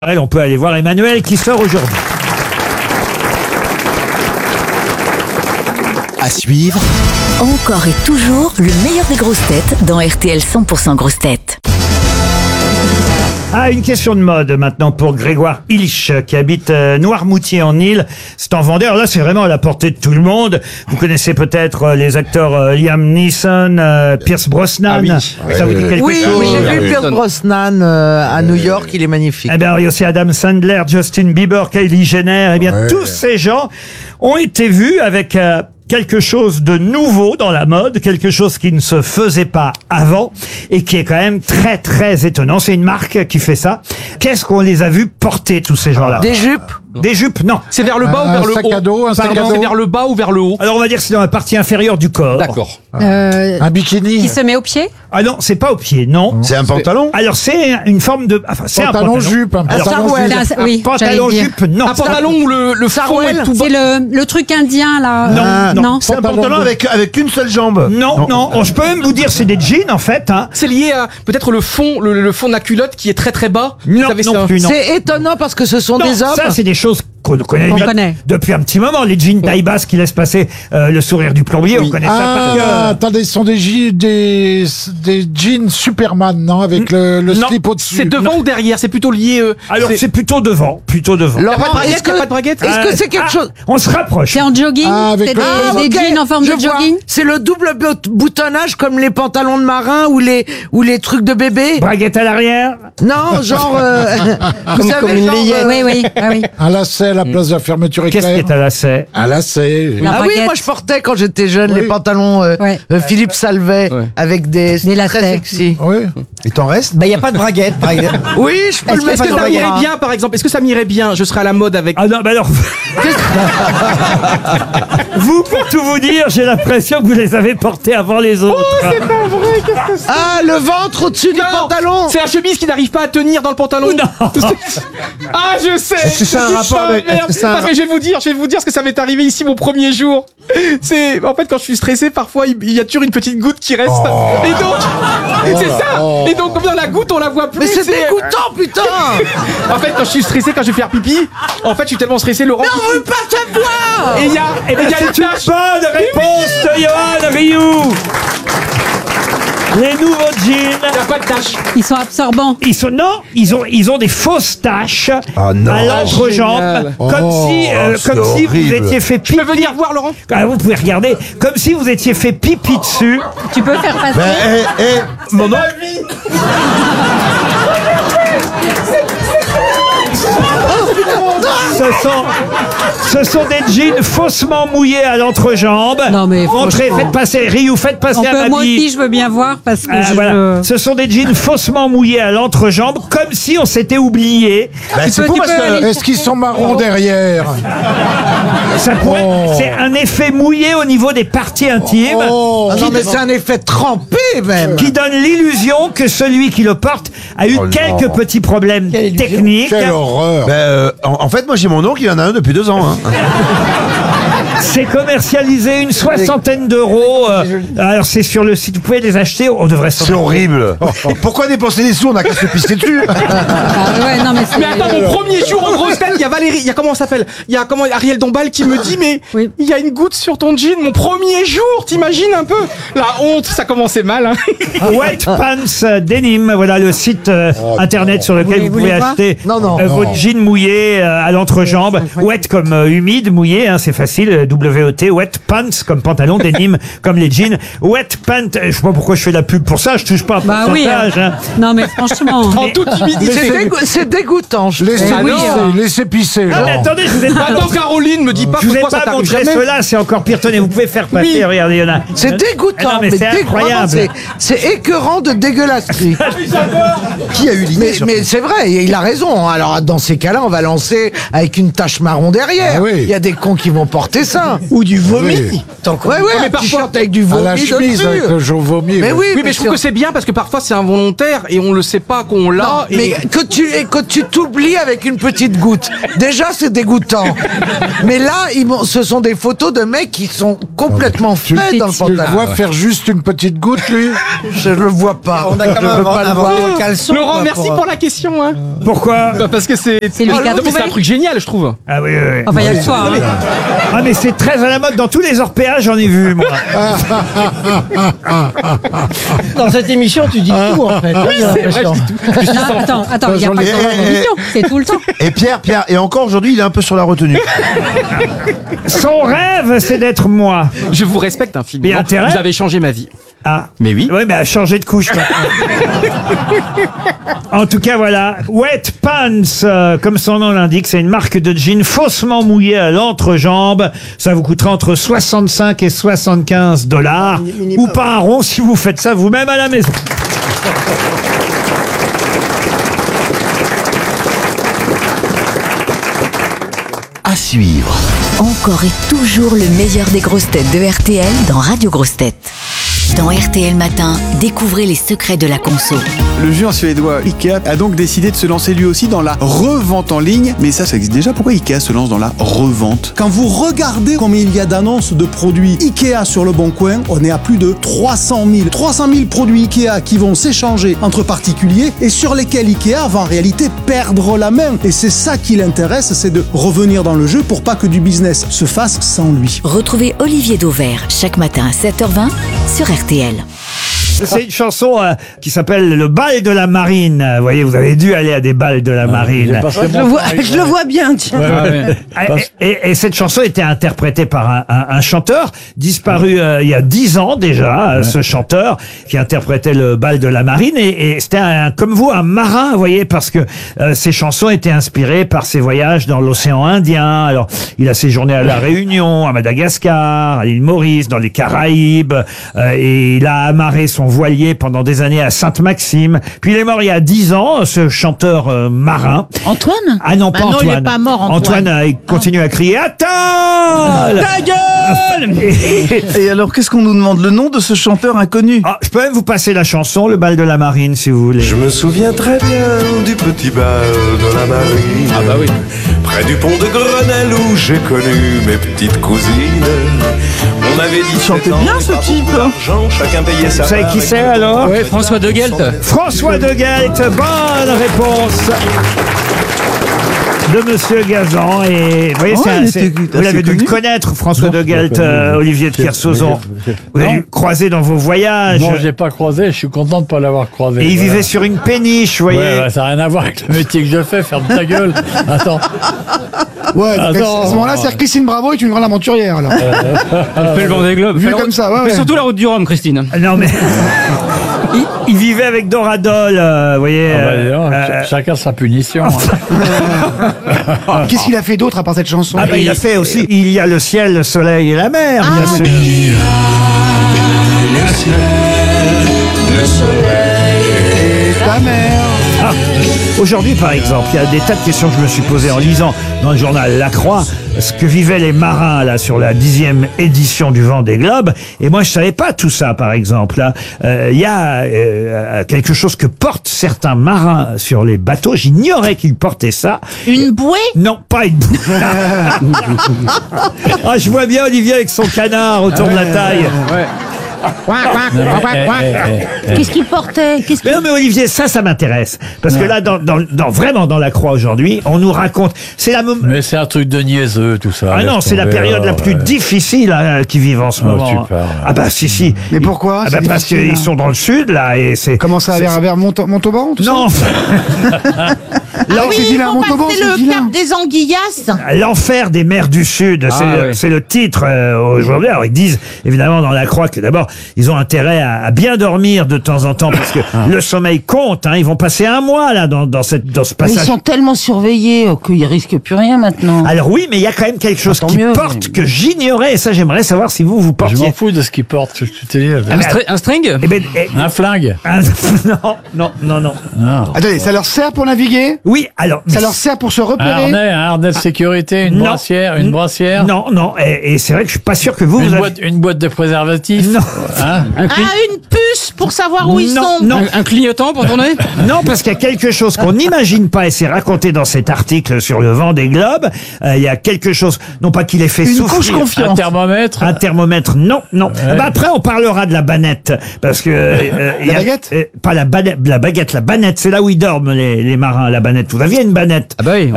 On peut aller voir Emmanuel qui sort aujourd'hui. À suivre, Encore et toujours le meilleur des grosses têtes dans RTL 100% grosses têtes. Ah, une question de mode maintenant pour Grégoire Illich qui habite Noirmoutier en Île. C'est en Vendée. Alors là, c'est vraiment à la portée de tout le monde. Vous connaissez peut-être les acteurs Liam Neeson, Pierce Brosnan. Ça vous dit quelque Oui, chose? j'ai vu Pierce Brosnan à New York, il est magnifique. Eh bien, il y a aussi Adam Sandler, Justin Bieber, Kylie Jenner. Eh bien, tous ces gens ont été vus avec quelque chose de nouveau dans la mode, quelque chose qui ne se faisait pas avant et qui est quand même très très étonnant. C'est une marque qui fait ça. Qu'est-ce qu'on les a vus porter, tous ces gens-là? Des jupes? Des jupes, non. C'est vers le bas ou vers le haut? Un sac à dos. C'est vers le bas ou vers le haut? Alors on va dire que c'est dans la partie inférieure du corps. D'accord. Un bikini. Qui se met au pied? Ah non, c'est pas au pied, non. c'est un pantalon. Alors c'est une forme de... Enfin, c'est un Pantalon pantalon. jupe. Un Alors, pantalon Sarouel. jupe. Oui, pantalon j'allais dire. jupe, non. Un pantalon où le fond est tout bas. C'est le truc indien, là. Non, non. C'est un Pantalon pantalon de- avec une seule jambe. Non, non. Oh, je peux même vous dire, c'est des jeans en fait. Hein. C'est lié à peut-être le fond de la culotte qui est très très bas. Non, Vous savez, non c'est un- plus, non. C'est étonnant parce que ce sont Non, des hommes. ça c'est des choses qu'on connaît On bien connaît. depuis un petit moment. Les jeans taille basse qui laissent passer le sourire du plombier, on connaît ça par Ah, cœur. attendez, ce sont des jeans Superman, non? Avec le Non, slip au-dessus. C'est devant ou derrière? C'est plutôt lié. Alors c'est plutôt devant, plutôt devant. Pas de Laurent, braguette, est-ce que, y a pas de braguette est-ce que c'est quelque chose? On se rapproche. C'est en jogging? Ah, avec C'est le- des Ok, jeans en forme je de vois. jogging? C'est le double boutonnage comme les pantalons de marin ou les trucs de bébé? Braguette à l'arrière. Non, genre, vous savez, comme une genre, layette. Oui. Ah oui. Un lacet à la place de la fermeture Qu'est-ce qui éclair. est à lacet? Un lacet. La Ah oui, braguette. moi je portais quand j'étais jeune Oui. les pantalons Ouais. Philippe Salvet Ouais. avec des Des très lacets. sexy. Oui. Il t'en reste? Bah, il n'y a pas de braguette, par exemple. Oui, je peux le Est-ce mettre que dans ça le m'irait bras. bien, par exemple? Est-ce que ça m'irait bien? Je serais à la mode avec. Ah non, bah alors. Vous, pour tout vous dire, j'ai l'impression que vous les avez portés avant les autres. Ah, le ventre au-dessus du Non, pantalon. c'est la chemise qui n'arrive pas à tenir dans le pantalon. Non. Ah, je sais. Est-ce que c'est un rapport avec- Merde. est-ce que c'est un- Parce que je vais vous dire ce que ça m'est arrivé ici mon premier jour. C'est en fait quand je suis stressé, parfois il y a toujours une petite goutte qui reste. Et donc, c'est ça. Et donc, comme dans la goutte, on la voit plus. Mais c'est dégoûtant, putain. En fait, quand je suis stressé, quand je vais faire pipi, en fait, je suis tellement stressé, Laurent. Mais on veut pas te voir. Et il y a Eh bien, une c'est une tache. bonne réponse de Johan Rioux. Les nouveaux jeans, Il n'y a pas de tache. Ils sont absorbants. ils ont des fausses taches Ah non. à l'entrejambe, Génial. comme si c'est vous horrible. étiez fait Tu pipi. peux venir voir, Laurent? Ah, vous pouvez regarder, comme si vous étiez fait pipi dessus. Tu peux faire passer. Maman. Ce sont des jeans faussement mouillés à l'entrejambe. Non, mais Montrez, franchement. faites passer, Rioux, faites passer On à peut, moi Babi. aussi, je veux bien voir parce que Ah, voilà. Ce sont des jeans faussement mouillés à l'entrejambe, comme si on s'était oublié. C'est peux- fou tu parce peux que. aller- Est-ce qu'ils sont marrons derrière? Ça pourrait, c'est un effet mouillé au niveau des parties intimes. Oh. Ah non, mais c'est un effet trempé même. Qui donne l'illusion que celui qui le porte a eu Oh non. quelques petits problèmes techniques. Quelle horreur. En fait, moi j'ai mon oncle, il en a un depuis 2 ans. Hein. C'est commercialisé une soixantaine d'euros. Alors c'est sur le site, vous pouvez les acheter. On devrait s'en C'est horrible. Pourquoi dépenser des sous? On a qu'à se pisser dessus. Ah ouais, non, mais c'est. Mais attends, mon premier jour en grosse tête, il y a Valérie, il y a comment on s'appelle? Il y a comment Ariel Dombal qui me dit, mais Oui. il y a une goutte sur ton jean. Mon premier jour, t'imagines un peu? La honte, ça commençait mal. Hein. Wet Pants Denim, voilà le site internet sur lequel Vous vous pouvez voulez voir acheter Non. vos jeans mouillés à l'entrejambe. Wet comme humide, mouillé, hein, c'est facile. W-E-T, Wet Pants comme pantalon, Denim comme les jeans. Wet Pants, je sais pas pourquoi je fais la pub pour ça, je touche pas un Bah oui. pourcentage. Hein. Non, mais franchement. En toute humidité. C'est dégoûtant. je Laissez trouve. pisser, laissez pisser. Ah, mais Laurent. attendez, je vous ai pas Attends, Caroline, me dis pas je vous ai pourquoi ça pas t'arrive montré jamais. cela, c'est encore pire. Tenez, vous pouvez faire passer, Oui. regardez, il y en a. C'est dégoûtant, Ah non, mais c'est dégoûtant, incroyable. c'est écœurant de dégueulasserie. Qui a eu l'idée? Mais c'est vrai, il a raison. Alors dans ces cas-là, on va lancer avec une tache marron derrière. Ah oui. Il y a des cons qui vont porter ça. Ou du vomi. Oui. Ouais, un t-shirt avec du À vomi la chemise dessus. avec le jaune vomi. Mais oui, Oui, mais je trouve que c'est bien parce que parfois c'est involontaire et on le sait pas qu'on l'a. Non, mais que tu t'oublies avec une petite goutte. Déjà, c'est dégoûtant. Mais là, ce sont des photos de mecs qui sont complètement faits dans le Tu le pantalon. vois faire juste une petite goutte, lui? Je le vois pas. On a quand même inventé le caleçon. Laurent, quoi, merci pour la question. Hein. Pourquoi? Bah, parce que c'est le Non, cadeau. mais c'est un truc génial, je trouve. Ah oui, oui, oui. Enfin, il y a le soir. hein. Ah mais c'est très à la mode dans tous les hors-péages, j'en ai vu moi. Dans cette émission, tu dis tout en fait. J'ai l'impression. Non, attends, il n'y a pas de vidéo, c'est tout le temps. Et Pierre, et encore aujourd'hui, il est un peu sur la retenue. Son rêve, c'est d'être moi. Je vous respecte infiniment. Mais intérêt. Vous avez changé ma vie. Ah. Mais oui. Oui, mais à changer de couche maintenant. En tout cas, voilà. Wet Pants, comme son nom l'indique, c'est une marque de jeans faussement mouillée à l'entrejambe. Ça vous coûtera entre 65 et 75 $. Ou pas un rond si vous faites ça vous-même à la maison. À suivre. Encore et toujours le meilleur des grosses têtes de RTL dans Radio Grosses Têtes. Dans RTL Matin, découvrez les secrets de la conso. Le géant suédois Ikea a donc décidé de se lancer lui aussi dans la revente en ligne. Mais ça existe déjà. Pourquoi Ikea se lance dans la revente? Quand vous regardez combien il y a d'annonces de produits Ikea sur le Bon Coin, on est à plus de 300 000. 300 000 produits Ikea qui vont s'échanger entre particuliers et sur lesquels Ikea va en réalité perdre la main. Et c'est ça qui l'intéresse, c'est de revenir dans le jeu pour pas que du business se fasse sans lui. Retrouvez Olivier Dauvert chaque matin à 7h20 sur RTL. C'est une chanson qui s'appelle Le bal de la marine. Vous voyez, vous avez dû aller à des balles de la marine. Je le vois bien, tiens. Et cette chanson était interprétée par un chanteur disparu il y a 10 ans déjà, ce chanteur qui interprétait le bal de la marine. Et c'était comme vous, un marin, vous voyez, parce que ces chansons étaient inspirées par ses voyages dans l'océan Indien. Alors, il a séjourné à La Réunion, à Madagascar, à l'île Maurice, dans les Caraïbes, et il a amarré son voilier pendant des années à Sainte-Maxime. Puis il est mort il y a 10 ans, ce chanteur marin. Antoine? Ah non, pas Bah non, Antoine. il est pas mort, Antoine. Il continue à crier « Attends !» Ta gueule! Et alors, qu'est-ce qu'on nous demande? Le nom de ce chanteur inconnu? Je peux même vous passer la chanson, Le bal de la marine, si vous voulez. Je me souviens très bien du petit bal de la marine. Ah bah oui. Près du pont de Grenelle où j'ai connu mes petites cousines. On avait dit Il chantait bien ce type. Chacun payait sa Vous savez qui c'est alors? Ouais, François De Guelt. François De Guelt, bonne réponse de Monsieur Gazan. Et vous voyez, vous l'avez dû le connaître, François De Guelt, Olivier de Kersauzon. Vous avez dû le croiser dans vos voyages. Non, je l'ai pas croisé, je suis content de pas l'avoir croisé. Et il vivait sur une péniche, vous voyez. Ouais, ça n'a rien à voir avec le métier que je fais, ferme ta gueule. Attends. Ouais, donc Attends. à ce moment-là, c'est Christine Bravo est une grande aventurière, alors. Elle fait le Vendée Globe. Vu comme ça, ouais. Mais surtout la route du Rhum, Christine. Non, mais il vivait avec Dora Dole, vous voyez. Chacun sa punition. Qu'est-ce qu'il a fait d'autre à part cette chanson? Ah bah, il a fait aussi Il y a le ciel, le soleil et la mer, bien sûr. Le soleil et ta mère. Aujourd'hui, par exemple, il y a des tas de questions que je me suis posées en lisant dans le journal La Croix ce que vivaient les marins là sur la 10e édition du Vendée Globe. Et moi, je savais pas tout ça, par exemple. Là, il y a quelque chose que portent certains marins sur les bateaux. J'ignorais qu'ils portaient ça. Une bouée? Non, pas une bouée. Ah, je vois bien Olivier avec son canard autour de la taille. Ouais. Qu'est-ce qu'il portait? Mais non, mais Olivier, ça m'intéresse. Parce que là, vraiment dans la Croix aujourd'hui, on nous raconte. Mais c'est un truc de niaiseux, tout ça. Ah non, c'est la période la plus difficile qu'ils vivent en ce moment. Ah bah si. Mais pourquoi? Ah bah parce qu'ils sont dans le sud, là, et c'est... Comment ça, vers Montauban, tout non. ça? Là, c'est vilain, Montauban, c'est le cap des Anguillas. L'enfer des mers du Sud, c'est le titre aujourd'hui. Alors ils disent évidemment dans la Croix que d'abord ils ont intérêt à bien dormir de temps en temps parce que le sommeil compte. Ils vont passer un mois là dans ce passage. Ils sont tellement surveillés qu'ils risquent plus rien maintenant. Alors oui, mais il y a quand même quelque chose qui porte que j'ignorais et ça j'aimerais savoir si vous portiez. Je m'en fous de ce qu'ils portent. Je te dis. Un string? Un flingue? Non. Attendez, ça leur sert pour naviguer? Oui, alors. Ça leur sert pour se repérer? Un harnais de sécurité, une brassière. Non, et c'est vrai que je suis pas sûr que vous avez... Une boîte de préservatifs. Non. une puce pour savoir où ils Non, sont. non. Un clignotant pour tourner? Non, parce qu'il y a quelque chose qu'on n'imagine pas, et c'est raconté dans cet article sur le Vendée Globe. Il y a quelque chose, non pas qu'il ait fait Une souffrir. couche confiante. Un thermomètre. Un thermomètre, non, non. Bah après, on parlera de la banette, parce que La baguette pas la baguette, la banette. C'est là où ils dorment les marins. La banette. Vous aviez une banette? Ah bah oui.